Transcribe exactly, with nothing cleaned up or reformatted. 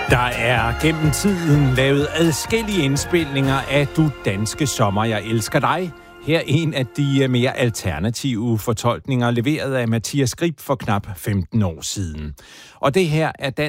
Der er gennem tiden lavet adskillige indspilninger af Du Danske Sommer, jeg elsker dig. Her en af de mere alternative fortolkninger, leveret af Mathias Grib for knap femten år siden. Og det her er